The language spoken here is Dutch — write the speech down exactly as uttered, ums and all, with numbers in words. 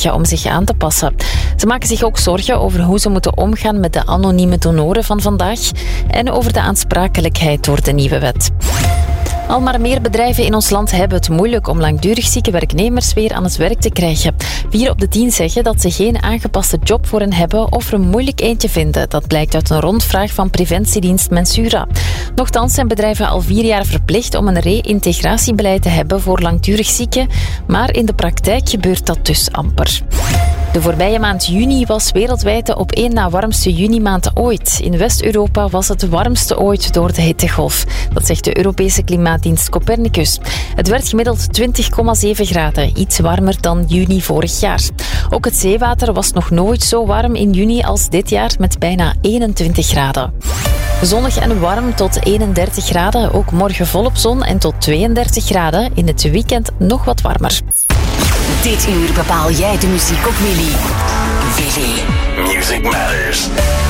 zorgen om zich aan te passen. Ze maken zich ook zorgen over hoe ze moeten omgaan met de anonieme donoren van vandaag en over de aansprakelijkheid door de nieuwe wet. Al maar meer bedrijven in ons land hebben het moeilijk om langdurig zieke werknemers weer aan het werk te krijgen. Vier op de tien zeggen dat ze geen aangepaste job voor hen hebben of er een moeilijk eentje vinden. Dat blijkt uit een rondvraag van preventiedienst Mensura. Nochtans zijn bedrijven al vier jaar verplicht om een reïntegratiebeleid te hebben voor langdurig zieken, maar in de praktijk gebeurt dat dus amper. De voorbije maand juni was wereldwijd de op één na warmste junimaand ooit. In West-Europa was het de warmste ooit door de hittegolf. Dat zegt de Europese klimaatdienst Copernicus. Het werd gemiddeld twintig komma zeven graden, iets warmer dan juni vorig jaar. Ook het zeewater was nog nooit zo warm in juni als dit jaar met bijna eenentwintig graden. Zonnig en warm tot eenendertig graden, ook morgen volop zon en tot tweeëndertig graden. In het weekend nog wat warmer. Dit uur bepaal jij de muziek op Willy. Willy. Music Matters.